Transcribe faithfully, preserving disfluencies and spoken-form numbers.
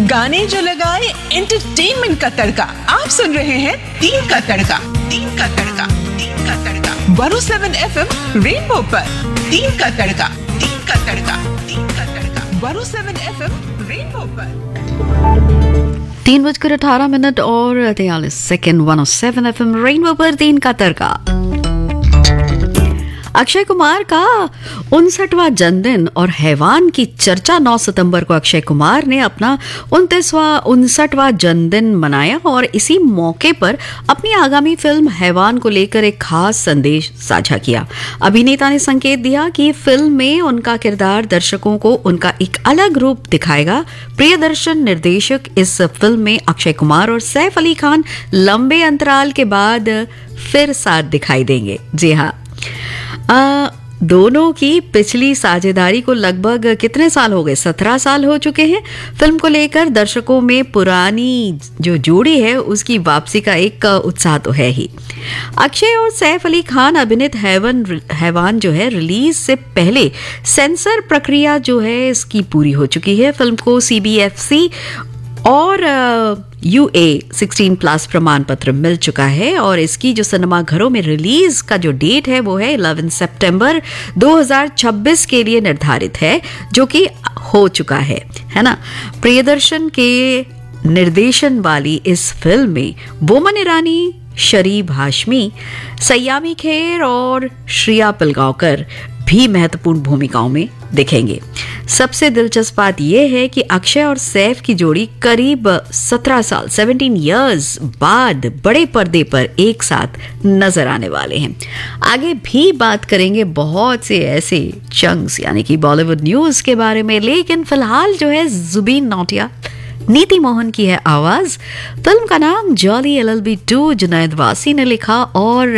गाने जो लगाए एंटरटेनमेंट का तड़का। आप सुन रहे हैं तीन का तड़का, तीन का तड़का, तीन का तड़का one O seven F M rainbow पर। तीन का तड़का, तीन का तड़का, तीन का तड़का one O seven F M rainbow पर। तीन बजकर अठारह मिनट और तैयालीस second one O seven F M rainbow पर तीन का तड़का। अक्षय कुमार का उनसठवां जन्मदिन और हैवान की चर्चा। नौ सितंबर को अक्षय कुमार ने अपना उनतीसवां उनसठवां जन्मदिन मनाया और इसी मौके पर अपनी आगामी फिल्म हैवान को लेकर एक खास संदेश साझा किया। अभिनेता ने संकेत दिया कि फिल्म में उनका किरदार दर्शकों को उनका एक अलग रूप दिखाएगा। प्रियदर्शन निर्देशक इस फिल्म में अक्षय कुमार और सैफ अली खान लंबे अंतराल के बाद फिर साथ दिखाई देंगे। जी हाँ, आ, दोनों की पिछली साझेदारी को लगभग कितने साल हो गए? सत्रह साल हो चुके हैं। फिल्म को लेकर दर्शकों में पुरानी जो जोड़ी है उसकी वापसी का एक उत्साह तो है ही। अक्षय और सैफ अली खान अभिनीत हैवन हैवान जो है रिलीज से पहले सेंसर प्रक्रिया जो है इसकी पूरी हो चुकी है। फिल्म को सी बी एफ सी और यू ए सिक्सटीन प्लस प्रमाण पत्र मिल चुका है और इसकी जो सिनेमा घरों में रिलीज का जो डेट है वो है ग्यारह सितंबर दो हज़ार छब्बीस के लिए निर्धारित है, जो कि हो चुका है है ना। प्रियदर्शन के निर्देशन वाली इस फिल्म में बोमन ईरानी, शरीफ हाशमी, सयामी खेर और श्रिया पिलगांवकर भी महत्वपूर्ण भूमिकाओं में दिखेंगे। सबसे दिलचस्प बात यह है कि अक्षय और सैफ की जोड़ी करीब सत्रह साल सत्रह इयर्स बाद बड़े पर्दे पर एक साथ नजर आने वाले हैं। आगे भी बात करेंगे बहुत से ऐसे चंक्स यानी कि बॉलीवुड न्यूज के बारे में, लेकिन फिलहाल जो है जुबीन नौटियाल, नीति मोहन की है आवाज। फिल्म का नाम jolly L L B to Junaid वासी ने लिखा और